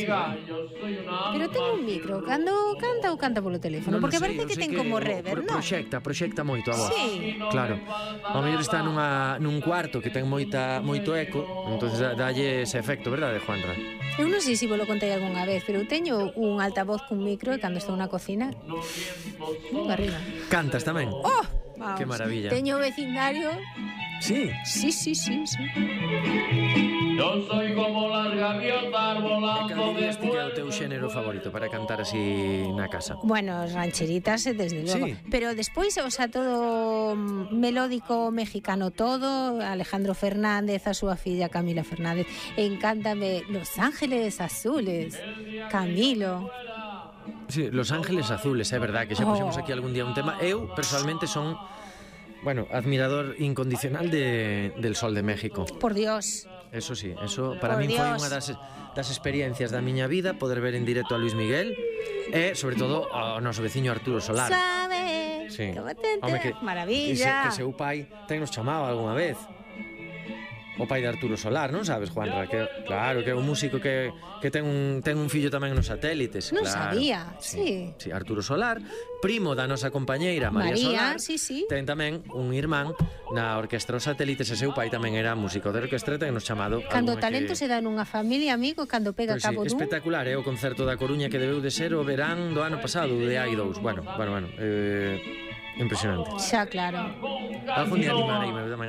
Pero ten un micro, cando canta ou canta polo teléfono, porque parece que ten como rever, non? Proxecta moito a voz. Sí. Claro. Ao mellor está nun cuarto que ten moito eco, entonces dalle ese efecto, verdade, Juanra? Eu non sei se vos lo contei algunha vez, pero eu teño un altavoz cun micro e cando estou na cocina, arriba. Cantas tamén? Oh, vamos. Que maravilla. Teño vecindario. Sí. Sí. Yo soy como las gaviotas volando Cal de dirías ti que é o teu xénero favorito para cantar así na casa? Bueno, rancheritas, desde luego. Sí. Pero despois, o sea, todo melódico mexicano todo, Alejandro Fernández, a súa filla Camila Fernández. Encántame Los Ángeles Azules, Camilo. Sí, Los Ángeles Azules, é verdad que xa puxemos aquí algún día un tema. Eu, personalmente, son, admirador incondicional del Sol de México. Por Dios. Eso sí, eso para Por min foi Dios. unha das experiencias da miña vida, poder ver en directo a Luis Miguel e, sobre todo, ao noso veciño Arturo Solar. Sabes, Sí. como te Home, maravilla. Que seu pai ten nos chamado algunha vez. O pai de Arturo Solar, non sabes, Juanra? Claro, que é un músico que ten un fillo tamén nos satélites. Non claro. sabía, sí. Sí, Arturo Solar, primo da nosa compañeira María Solar. sí. Ten tamén un irmán na Orquestra dos Satélites e seu pai tamén era músico de orquestra e ten nos chamado. Cando o talento se dá nunha familia, amigo, cando pega Pois cabo dun. espectacular, é o concerto da Coruña que debeu de ser o verán do ano pasado, de hai dous. Bueno, impresionante. Xa, claro. Algún día animarei,